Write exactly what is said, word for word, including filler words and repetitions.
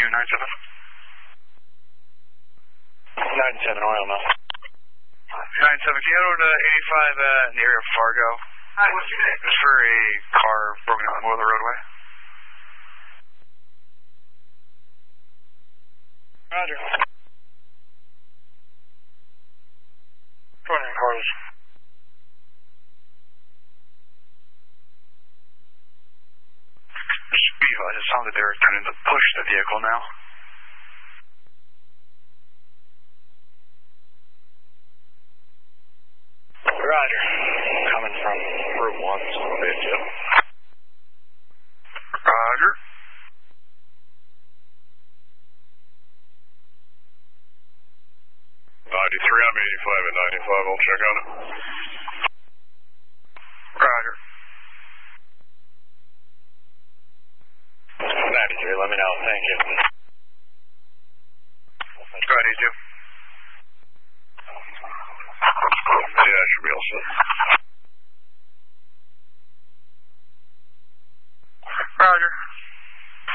Q nine seven. nine seven oil now. nine seven, can you head over to eighty-five uh, in the area of Fargo? Hi, what's your name? Just for a car broken out in the middle of the roadway. Roger. twenty cars. Speed, I just sounded they were turning to push the vehicle now. Roger. Coming from Route one, so I'll be at you. Roger. ninety-three, I'm eighty-five at ninety-five, I'll check on it. Roger. ninety-three, let me know, thank you. Go ahead, you two. Yeah, I should be all set. Roger.